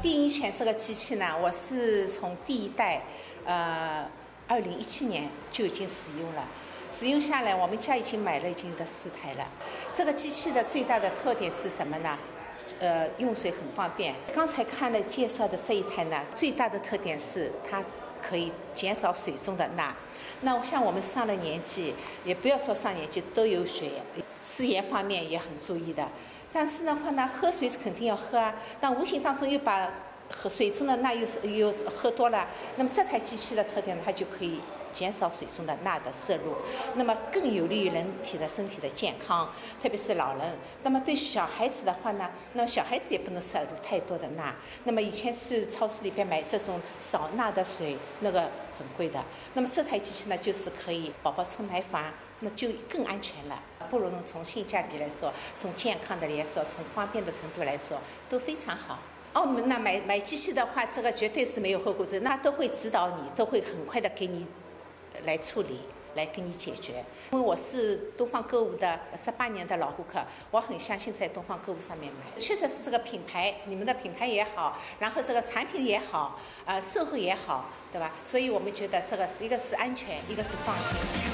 碧婴犬这个机器呢，我是从第一代，2017年就已经使用了。使用下来，我们家已经买了已经有4台了。这个机器的最大的特点是什么呢？用水很方便。刚才看了介绍的这一台呢，最大的特点是它可以减少水中的钠。那像我们上了年纪，也不要说上年纪，都有水，食盐方面也很注意的。但是的话呢，喝水肯定要喝啊，但无形当中又把水中的钠又喝多了。那么这台机器的特点呢，它就可以减少水中的钠的摄入，那么更有利于人体的身体的健康，特别是老人。那么对小孩子的话呢，那么小孩子也不能摄入太多的钠。那么以前是超市里边买这种少钠的水，那个很贵的。那么这台机器呢，就是可以宝宝冲奶粉，那就更安全了。不论从性价比来说，从健康的来说，从方便的程度来说，都非常好。澳门那买机器的话，这个绝对是没有后顾之忧，那都会指导你，都会很快的给你来处理，来给你解决。因为我是东方购物的18年的老顾客，我很相信在东方购物上面买，确实是这个品牌，你们的品牌也好，然后这个产品也好，售后也好，对吧？所以我们觉得这个一个是安全，一个是放心。